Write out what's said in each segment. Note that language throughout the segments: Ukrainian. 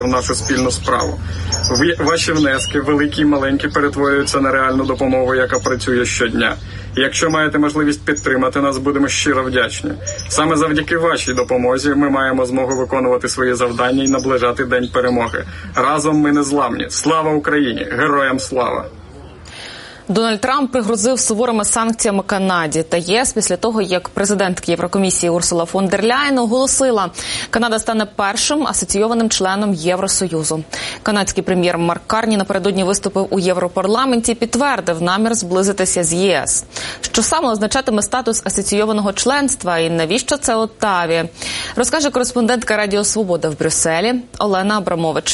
в нашу спільну справу. Ваші внески, великі і маленькі, перетворюються на реальну допомогу, яка працює щодня. І якщо маєте можливість підтримати нас, будемо щиро вдячні. Саме завдяки вашій допомозі ми маємо змогу виконувати свої завдання і наближати День перемоги. Разом ми незламні. Слава Україні! Героям слава! Дональд Трамп пригрозив суворими санкціями Канаді та ЄС після того, як президентка Єврокомісії Урсула фон дер Ляєн оголосила, Канада стане першим асоційованим членом Євросоюзу. Канадський прем'єр Марк Карні напередодні виступив у Європарламенті і підтвердив намір зблизитися з ЄС. Що саме означатиме статус асоційованого членства і навіщо це Оттаві, розкаже кореспондентка Радіо Свобода в Брюсселі Олена Абрамович.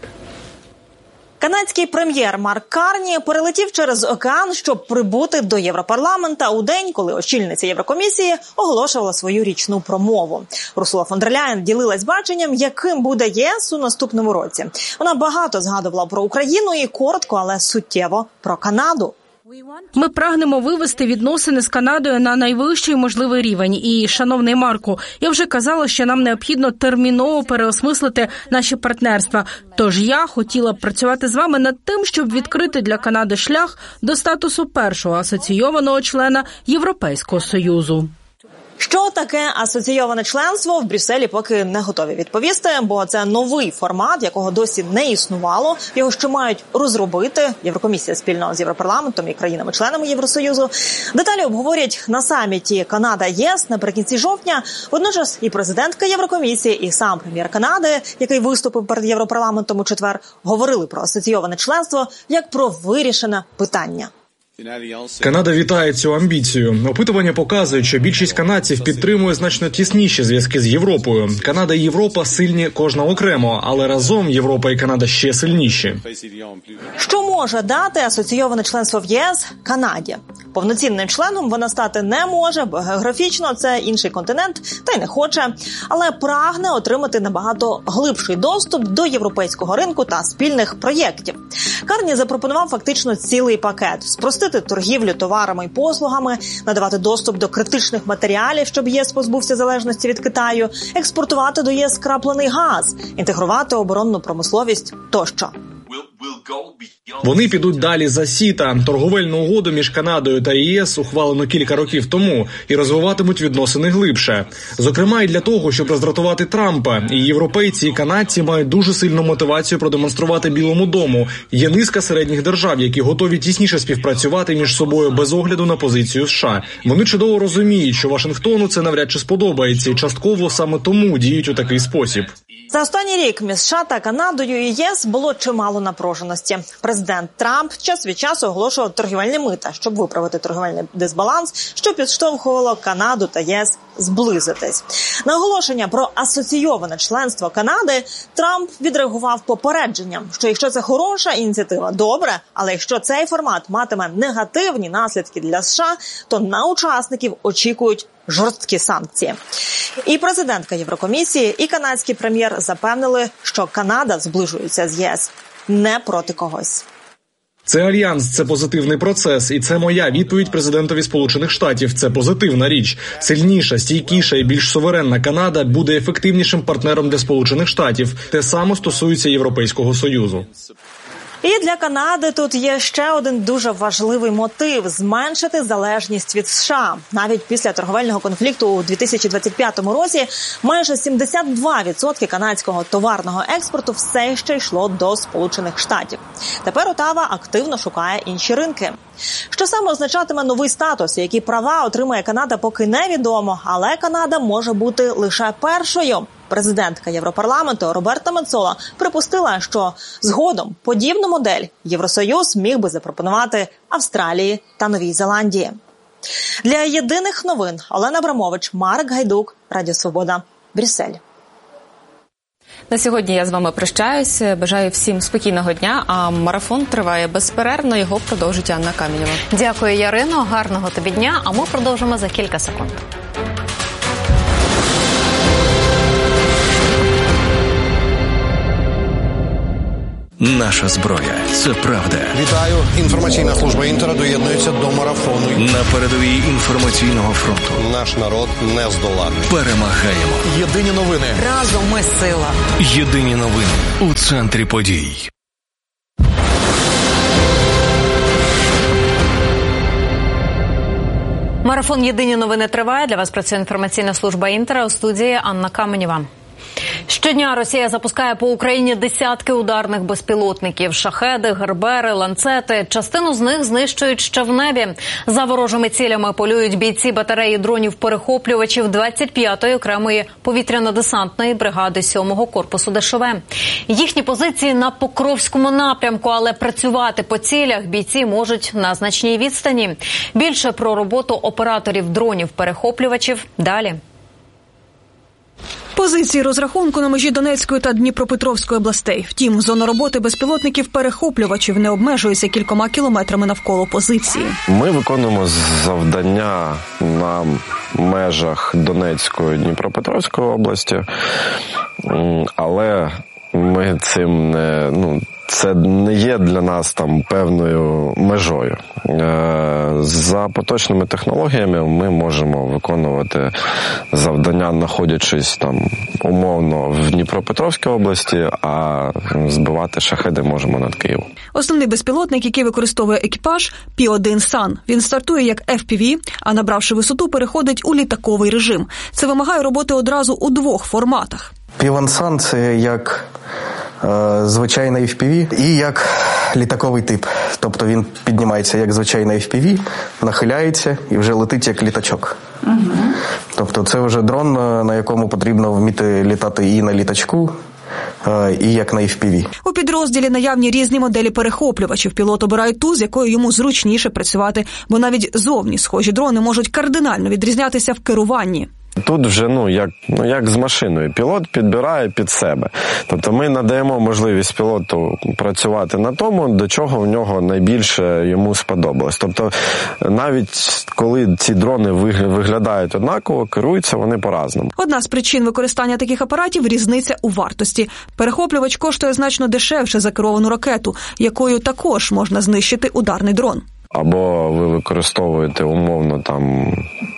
Канадський прем'єр Марк Карні перелетів через океан, щоб прибути до Європарламента у день, коли очільниця Єврокомісії оголошувала свою річну промову. Урсула фон дер Ляєн ділилась баченням, яким буде ЄС у наступному році. Вона багато згадувала про Україну і коротко, але суттєво про Канаду. Ми прагнемо вивести відносини з Канадою на найвищий можливий рівень. І, шановний Марку, я вже казала, що нам необхідно терміново переосмислити наші партнерства. Тож я хотіла б працювати з вами над тим, щоб відкрити для Канади шлях до статусу першого асоційованого члена Європейського Союзу. Що таке асоційоване членство, в Брюсселі поки не готові відповісти, бо це новий формат, якого досі не існувало. Його ще мають розробити Єврокомісія спільно з Європарламентом і країнами-членами Євросоюзу. Деталі обговорять на саміті Канада-ЄС наприкінці жовтня. Водночас і президентка Єврокомісії, і сам прем'єр Канади, який виступив перед Європарламентом у четвер, говорили про асоційоване членство як про вирішене питання. Канада вітає цю амбіцію. Опитування показують, що більшість канадців підтримує значно тісніші зв'язки з Європою. Канада і Європа сильні кожна окремо, але разом Європа і Канада ще сильніші. Що може дати асоційоване членство в ЄС Канаді? Повноцінним членом вона стати не може, бо географічно це інший континент, та й не хоче, але прагне отримати набагато глибший доступ до європейського ринку та спільних проєктів. Карні запропонував фактично цілий пакет – спростити торгівлю товарами і послугами, надавати доступ до критичних матеріалів, щоб єС позбувся залежності від Китаю, експортувати до єС скраплений газ, інтегрувати оборонну промисловість тощо. Вони підуть далі за СІТА, торговельну угоду між Канадою та ЄС, ухвалену кілька років тому, і розвиватимуть відносини глибше. Зокрема, і для того, щоб роздратувати Трампа. І європейці, і канадці мають дуже сильну мотивацію продемонструвати Білому дому. Є низка середніх держав, які готові тісніше співпрацювати між собою без огляду на позицію США. Вони чудово розуміють, що Вашингтону це навряд чи сподобається, і частково саме тому діють у такий спосіб. За останній рік між США та Канадою і ЄС було чимало напруженості. Президент Трамп час від часу оголошував торгівельні мита, щоб виправити торгівельний дисбаланс, що підштовхувало Канаду та ЄС зблизитись. На оголошення про асоційоване членство Канади Трамп відреагував попередженням, що якщо це хороша ініціатива, добре, але якщо цей формат матиме негативні наслідки для США, то на учасників очікують жорсткі санкції. І президентка Єврокомісії, і канадський прем'єр запевнили, що Канада зближується з ЄС не проти когось. Це альянс, це позитивний процес, і це моя відповідь президентові Сполучених Штатів. Це позитивна річ. Сильніша, стійкіша і більш суверенна Канада буде ефективнішим партнером для Сполучених Штатів. Те саме стосується Європейського Союзу. І для Канади тут є ще один дуже важливий мотив – зменшити залежність від США. Навіть після торговельного конфлікту у 2025 році майже 72% канадського товарного експорту все ще йшло до Сполучених Штатів. Тепер Оттава активно шукає інші ринки. Що саме означатиме новий статус, які права отримає Канада, поки невідомо, але Канада може бути лише першою. Президентка Європарламенту Роберта Мецола припустила, що згодом подібну модель Євросоюз міг би запропонувати Австралії та Новій Зеландії. Для єдиних новин Олена Абрамович, Марк Гайдук, Радіо Свобода, Брюссель. На сьогодні я з вами прощаюсь. Бажаю всім спокійного дня, а марафон триває безперервно. Його продовжить Анна Каменєва. Дякую, Ярино. Гарного тобі дня, а ми продовжимо за кілька секунд. Наша зброя – це правда. Вітаю. Інформаційна служба Інтера доєднується до марафону. На передовій інформаційного фронту. Наш народ не здоланий. Перемагаємо. Єдині новини. Разом ми сила. Єдині новини у центрі подій. Марафон «Єдині новини» триває. Для вас працює інформаційна служба Інтера. У студії Анна Каменєва. Щодня Росія запускає по Україні десятки ударних безпілотників. Шахеди, гербери, ланцети. Частину з них знищують ще в небі. За ворожими цілями полюють бійці батареї дронів-перехоплювачів 25-ї окремої повітряно-десантної бригади 7-го корпусу ДШВ. Їхні позиції на Покровському напрямку, але працювати по цілях бійці можуть на значній відстані. Більше про роботу операторів дронів-перехоплювачів далі. Позиції розрахунку на межі Донецької та Дніпропетровської областей. Втім, зона роботи безпілотників-перехоплювачів не обмежується кількома кілометрами навколо позиції. Ми виконуємо завдання на межах Донецької, Дніпропетровської області, але ми цим не... Це не є для нас там певною межою. За поточними технологіями ми можемо виконувати завдання, знаходячись там умовно в Дніпропетровській області, а збивати шахеди можемо над Києвом. Основний безпілотник, який використовує екіпаж – Пі-1 Сан. Він стартує як FPV, а набравши висоту, переходить у літаковий режим. Це вимагає роботи одразу у двох форматах. Пі-1 Сан – це як звичайна FPV і як літаковий тип. Тобто він піднімається як звичайна FPV, нахиляється і вже летить як літачок. Тобто це вже дрон, на якому потрібно вміти літати і на літачку, і як на FPV. У підрозділі наявні різні моделі перехоплювачів. Пілот обирає ту, з якою йому зручніше працювати, бо навіть зовні схожі дрони можуть кардинально відрізнятися в керуванні. Тут вже, як з машиною. Пілот підбирає під себе. Тобто ми надаємо можливість пілоту працювати на тому, до чого в нього найбільше йому сподобалось. Тобто навіть коли ці дрони виглядають однаково, керуються вони по-разному. Одна з причин використання таких апаратів – різниця у вартості. Перехоплювач коштує значно дешевше за керовану ракету, якою також можна знищити ударний дрон. Або ви використовуєте умовно там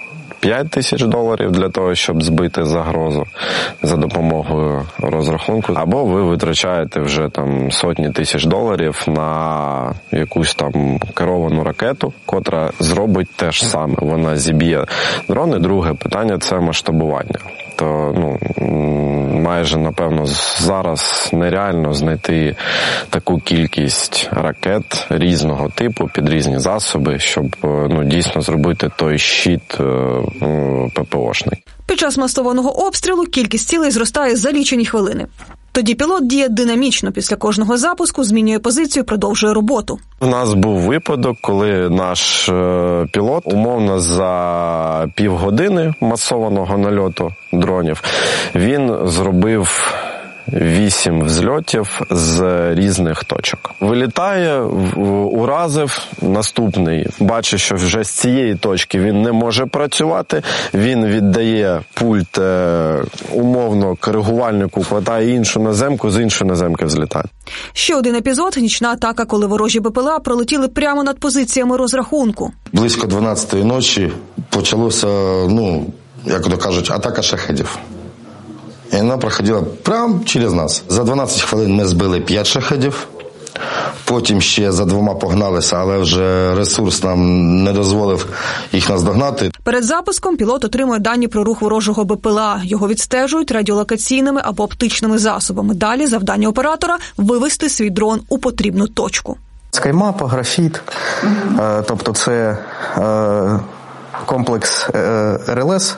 $5000 для того, щоб збити загрозу за допомогою розрахунку, або ви витрачаєте вже там сотні тисяч доларів на якусь там керовану ракету, котра зробить те ж саме. Вона зіб'є дрони. Друге питання – це масштабування. То, майже, напевно, зараз нереально знайти таку кількість ракет різного типу під різні засоби, щоб дійсно зробити той щит ППОшний. Під час масованого обстрілу кількість цілей зростає за лічені хвилини. Тоді пілот діє динамічно. Після кожного запуску змінює позицію, продовжує роботу. У нас був випадок, коли наш пілот умовно за півгодини масованого нальоту дронів він зробив 8 взльотів з різних точок. Вилітає, уразив, наступний бачить, що вже з цієї точки він не може працювати, він віддає пульт умовно коригувальнику, хватає іншу наземку, з іншої наземки взлітає. Ще один епізод – нічна атака, коли ворожі БПЛА пролетіли прямо над позиціями розрахунку. Близько 12-ї ночі почалося, як то кажуть, атака шахедів. І вона проходила прямо через нас. За 12 хвилин ми збили 5 шахедів. Потім ще за 2 погналися, але вже ресурс нам не дозволив їх наздогнати. Перед запуском пілот отримує дані про рух ворожого БПЛА. Його відстежують радіолокаційними або оптичними засобами. Далі завдання оператора – вивести свій дрон у потрібну точку. Скаймапа, графіт, тобто це комплекс РЛС,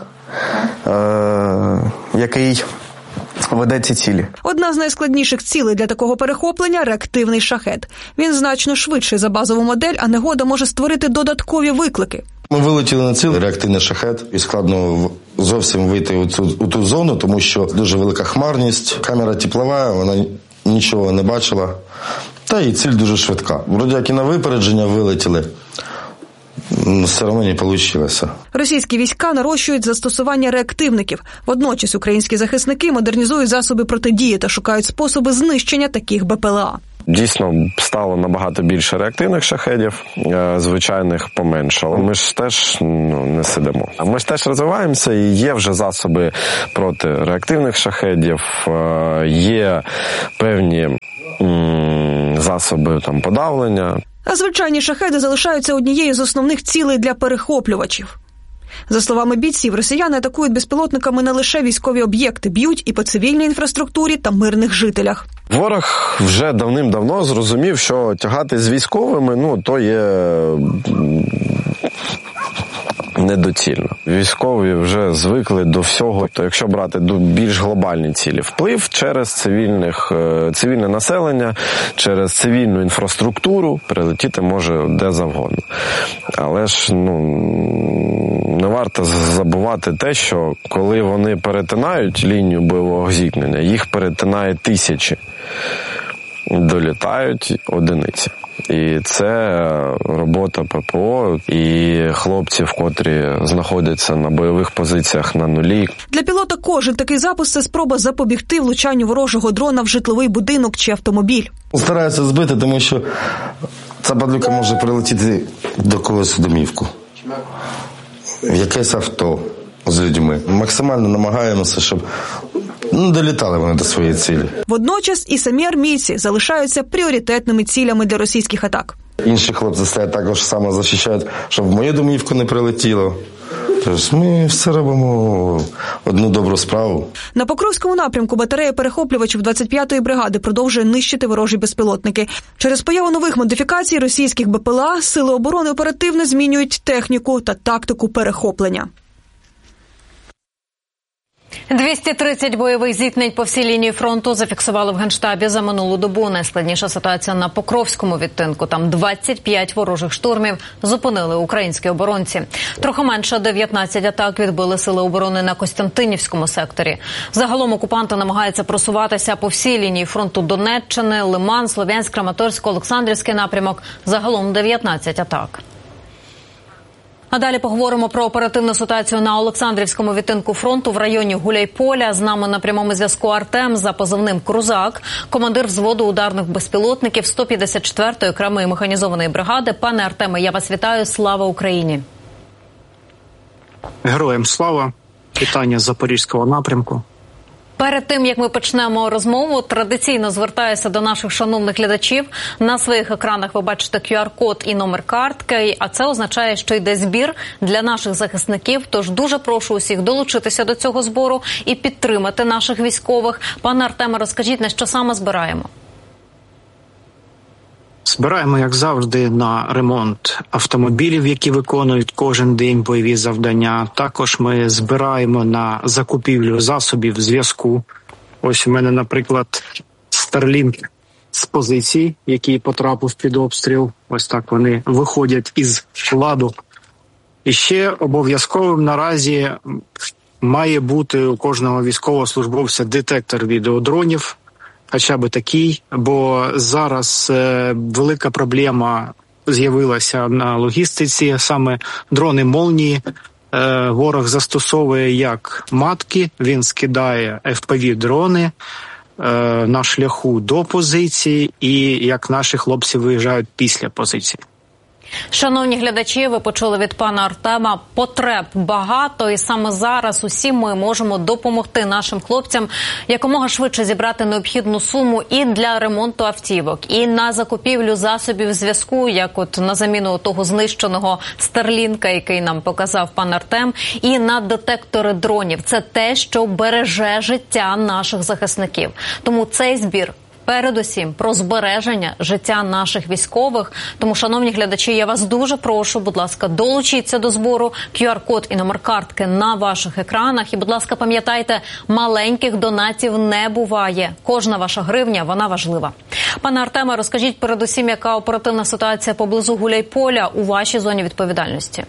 який веде ці цілі. Одна з найскладніших цілей для такого перехоплення – реактивний шахед. Він значно швидший за базову модель, а негода може створити додаткові виклики. Ми вилетіли на ціль, реактивний шахед, і складно зовсім вийти у ту зону, тому що дуже велика хмарність, камера теплова, вона нічого не бачила, та і ціль дуже швидка. Вроді як і на випередження вилетіли. Все одно не вийшло. Російські війська нарощують застосування реактивників. Водночас українські захисники модернізують засоби протидії та шукають способи знищення таких БПЛА. Дійсно, стало набагато більше реактивних шахедів, звичайних поменшало. Ми ж теж не сидимо. Ми ж теж розвиваємося, і є вже засоби проти реактивних шахедів, є певні засоби подавлення. А звичайні шахеди залишаються однією з основних цілей для перехоплювачів. За словами бійців, росіяни атакують безпілотниками не лише військові об'єкти, б'ють і по цивільній інфраструктурі та мирних жителях. Ворог вже давним-давно зрозумів, що тягати з військовими, то є недоцільно. Військові вже звикли до всього. То якщо брати більш глобальні цілі, вплив через цивільне населення, через цивільну інфраструктуру прилетіти може де завгодно. Але ж, не варто забувати те, що коли вони перетинають лінію бойового зіткнення, їх перетинає тисячі, долітають одиниці. І це робота ППО і хлопців, котрі знаходяться на бойових позиціях на нулі. Для пілота кожен такий запуск – це спроба запобігти влучанню ворожого дрона в житловий будинок чи автомобіль. Стараються збити, тому що ця падлюка може прилетіти до когось в домівку, в якесь авто з людьми. Максимально намагаємося, щоб долітали вони до своєї цілі. Водночас і самі армійці залишаються пріоритетними цілями для російських атак. Інші хлопці стоять також само захищають, щоб в мою домівку не прилетіло. Тож ми все робимо одну добру справу. На Покровському напрямку батарея перехоплювачів 25-ї бригади продовжує нищити ворожі безпілотники. Через появу нових модифікацій російських БПЛА сили оборони оперативно змінюють техніку та тактику перехоплення. 230 бойових зіткнень по всій лінії фронту зафіксували в Генштабі за минулу добу. Найскладніша ситуація на Покровському відтинку. Там 25 ворожих штурмів зупинили українські оборонці. Трохи менше 19 атак відбили сили оборони на Костянтинівському секторі. Загалом окупанти намагаються просуватися по всій лінії фронту Донеччини, Лиман, Слов'янськ, Краматорськ, Олександрівський напрямок. Загалом 19 атак. А далі поговоримо про оперативну ситуацію на Олександрівському відтинку фронту в районі Гуляйполя. З нами на прямому зв'язку Артем за позивним «Крузак», командир взводу ударних безпілотників 154-ї окремої механізованої бригади. Пане Артеме, я вас вітаю. Слава Україні! Героям слава! Вітання з Запорізького напрямку. Перед тим, як ми почнемо розмову, традиційно звертаюся до наших шановних глядачів. На своїх екранах ви бачите QR-код і номер картки, а це означає, що йде збір для наших захисників. Тож дуже прошу усіх долучитися до цього збору і підтримати наших військових. Пане Артеме, розкажіть, на що саме збираємо? Збираємо, як завжди, на ремонт автомобілів, які виконують кожен день бойові завдання. Також ми збираємо на закупівлю засобів зв'язку. Ось у мене, наприклад, Starlink з позицій, який потрапив під обстріл. Ось так вони виходять із ладу. І ще обов'язковим наразі має бути у кожного військовослужбовця детектор відеодронів. Хоча б такий, бо зараз велика проблема з'явилася на логістиці, саме дрони «Молнії». Ворог застосовує як матки, він скидає FPV-дрони на шляху до позиції і як наші хлопці виїжджають після позиції. Шановні глядачі, ви почули від пана Артема, потреб багато, і саме зараз усі ми можемо допомогти нашим хлопцям якомога швидше зібрати необхідну суму і для ремонту автівок, і на закупівлю засобів зв'язку, як от на заміну того знищеного Старлінка, який нам показав пан Артем, і на детектори дронів. Це те, що береже життя наших захисників. Тому цей збір передусім про збереження життя наших військових. Тому, шановні глядачі, я вас дуже прошу, будь ласка, долучіться до збору. QR-код і номер картки на ваших екранах. І, будь ласка, пам'ятайте, маленьких донатів не буває. Кожна ваша гривня, вона важлива. Пане Артеме, розкажіть передусім, яка оперативна ситуація поблизу Гуляйполя у вашій зоні відповідальності?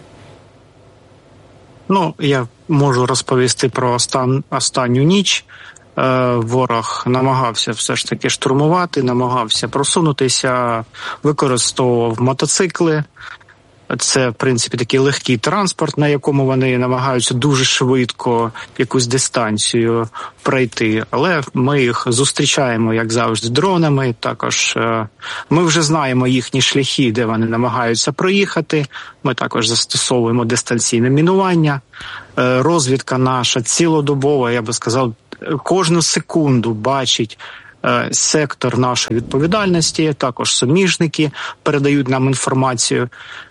Я можу розповісти про останню ніч. Ворог намагався все ж таки штурмувати, намагався просунутися, використовував мотоцикли, Це, в принципі, такий легкий транспорт, на якому вони намагаються дуже швидко якусь дистанцію пройти. Але ми їх зустрічаємо, як завжди, дронами. Також ми вже знаємо їхні шляхи, де вони намагаються проїхати. Ми також застосовуємо дистанційне мінування. Розвідка наша цілодобова, я би сказав, кожну секунду бачить сектор нашої відповідальності. Також суміжники передають нам інформацію.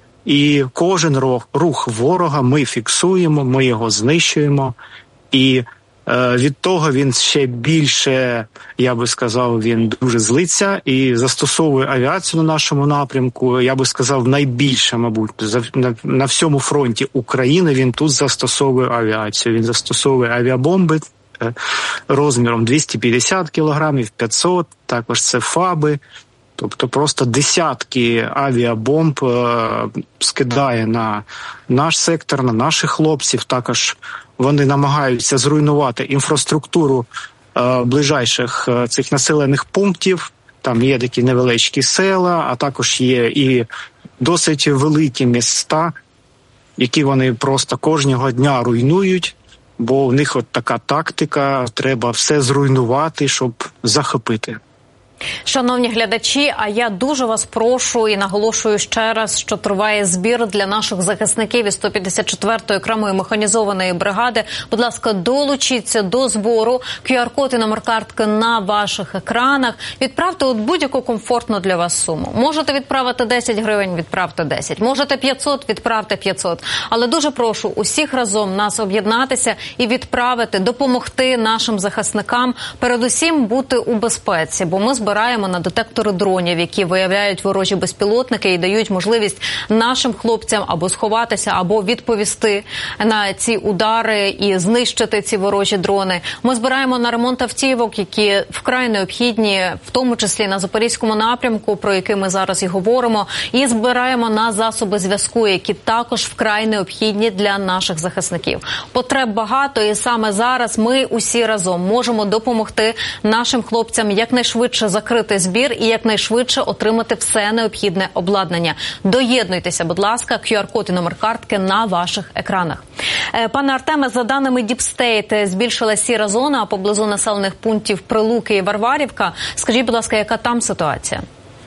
І кожен рух ворога ми фіксуємо, ми його знищуємо. І від того він ще більше, я би сказав, він дуже злиться і застосовує авіацію на нашому напрямку. Я би сказав, найбільше, мабуть, на всьому фронті України він тут застосовує авіацію. Він застосовує авіабомби розміром 250 кілограмів, 500, також це ФАБи. Тобто просто десятки авіабомб скидає на наш сектор, на наших хлопців. Також вони намагаються зруйнувати інфраструктуру ближайших цих населених пунктів. Там є такі невеличкі села, а також є і досить великі міста, які вони просто кожного дня руйнують. Бо в них от така тактика, треба все зруйнувати, щоб захопити. Шановні глядачі, а я дуже вас прошу і наголошую ще раз, що триває збір для наших захисників із 154-ї окремої механізованої бригади. Будь ласка, долучіться до збору. QR-код і номер картки на ваших екранах. Відправте от будь-яку комфортну для вас суму. Можете відправити 10 гривень, відправте 10. Можете 500, відправте 500. Але дуже прошу усіх разом нас об'єднатися і відправити, допомогти нашим захисникам, передусім бути у безпеці, бо ми збираємо на детектори дронів, які виявляють ворожі безпілотники і дають можливість нашим хлопцям або сховатися, або відповісти на ці удари і знищити ці ворожі дрони. Ми збираємо на ремонт автівок, які вкрай необхідні, в тому числі на Запорізькому напрямку, про який ми зараз і говоримо, і збираємо на засоби зв'язку, які також вкрай необхідні для наших захисників. Потреб багато, і саме зараз ми усі разом можемо допомогти нашим хлопцям якнайшвидше закрити збір і якнайшвидше отримати все необхідне обладнання. Доєднуйтеся, будь ласка, QR-код і номер картки на ваших екранах. Пане Артеме, за даними Deep State, збільшила сіра зона поблизу населених пунктів Прилуки і Варварівка. Скажіть, будь ласка, яка там ситуація?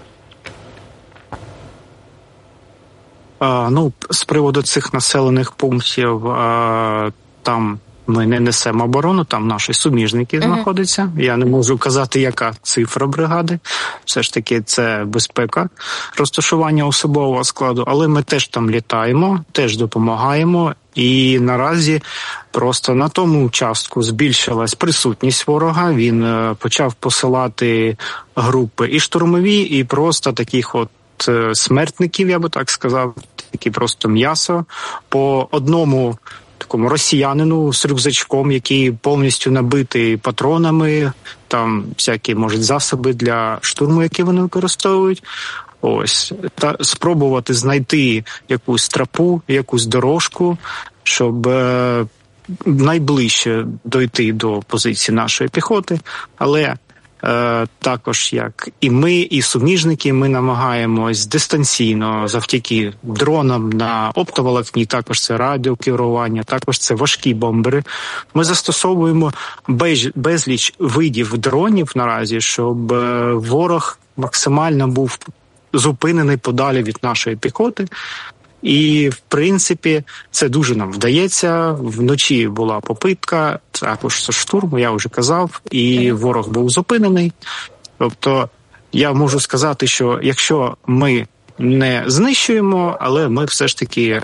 З приводу цих населених пунктів, там ми не несемо оборону, там наші суміжники знаходяться. Я не можу казати, яка цифра бригади. Все ж таки це безпека розташування особового складу. Але ми теж там літаємо, теж допомагаємо. І наразі просто на тому участку збільшилась присутність ворога. Він почав посилати групи і штурмові, і просто таких от смертників, я би так сказав, такі просто м'ясо. По одному такому росіянину з рюкзачком, який повністю набитий патронами, там всякі, може, засоби для штурму, які вони використовують. Ось, та спробувати знайти якусь тропу, якусь дорожку, щоб найближче дойти до позиції нашої піхоти, але також, як і ми, і суміжники, ми намагаємось дистанційно, завдяки дронам на оптоволокні, також це радіокерування, також це важкі бомбери. Ми застосовуємо безліч видів дронів наразі, щоб ворог максимально був зупинений подалі від нашої піхоти. І, в принципі, це дуже нам вдається. Вночі була попитка, також штурм, я вже казав, і ворог був зупинений. Тобто, я можу сказати, що якщо ми не знищуємо, але ми все ж таки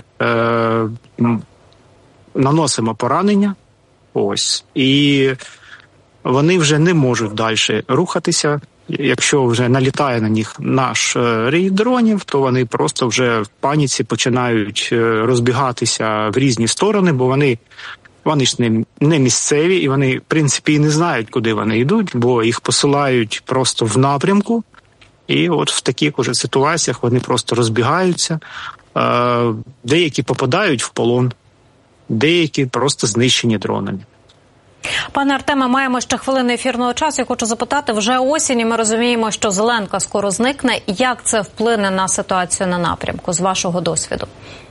наносимо поранення, ось, і вони вже не можуть далі рухатися. Якщо вже налітає на них наш рій дронів, то вони просто вже в паніці починають розбігатися в різні сторони, бо вони ж не місцеві, і вони, в принципі, і не знають, куди вони йдуть, бо їх посилають просто в напрямку. І от в таких уже ситуаціях вони просто розбігаються. Деякі попадають в полон, деякі просто знищені дронами. Пане Артеме, маємо ще хвилину ефірного часу. Я хочу запитати, вже осінь, і ми розуміємо, що Зеленка скоро зникне. Як це вплине на ситуацію на напрямку, з вашого досвіду?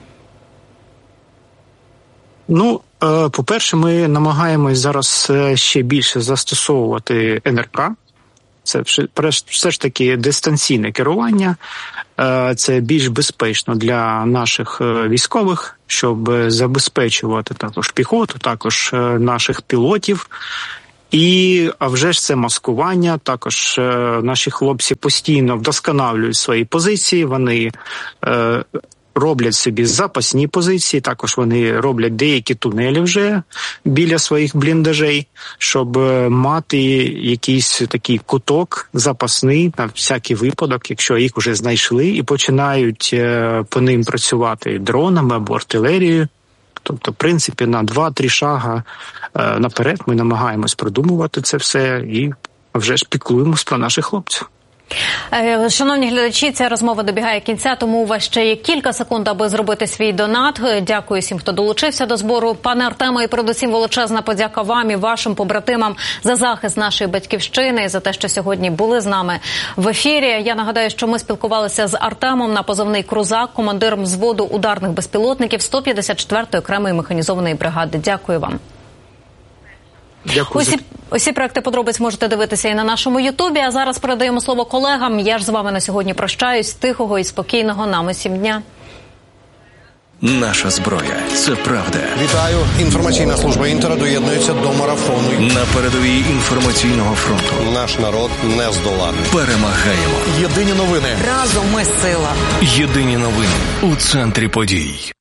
Ну, по-перше, ми намагаємось зараз ще більше застосовувати НРК. Це все ж таки дистанційне керування. Це більш безпечно для наших військових, щоб забезпечувати також піхоту, також наших пілотів. А вже ж це маскування. Також наші хлопці постійно вдосконалюють свої позиції. Вони роблять собі запасні позиції, також вони роблять деякі тунелі вже біля своїх бліндажей, щоб мати якийсь такий куток запасний на всякий випадок, якщо їх вже знайшли, і починають по ним працювати дронами або артилерією. Тобто, в принципі, на 2-3 шага наперед ми намагаємось продумувати це все і вже ж піклуємось про наших хлопців. Шановні глядачі, ця розмова добігає кінця, тому у вас ще є кілька секунд, аби зробити свій донат. Дякую всім, хто долучився до збору. Пане Артеме, і передусім величезна подяка вам і вашим побратимам за захист нашої батьківщини і за те, що сьогодні були з нами в ефірі. Я нагадаю, що ми спілкувалися з Артемом на позивний «Крузак», командиром взводу ударних безпілотників 154-ї окремої механізованої бригади. Дякую вам. Дякую. Усі проекти подробиць можете дивитися і на нашому Ютубі. А зараз передаємо слово колегам. Я ж з вами на сьогодні прощаюсь. Тихого і спокійного нам усім дня. Наша зброя – це правда. Вітаю. Інформаційна служба Інтера доєднується до марафону. На передовій інформаційного фронту. Наш народ не здоланий. Перемагаємо. Єдині новини. Разом ми сила. Єдині новини у центрі подій.